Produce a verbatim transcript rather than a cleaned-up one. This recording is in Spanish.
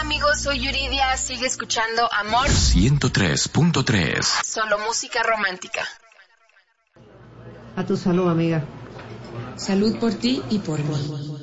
amigos, soy Yuridia. Sigue escuchando Amor ciento tres punto tres. Solo música romántica. A tu salud, amiga. Salud por ti y por mí.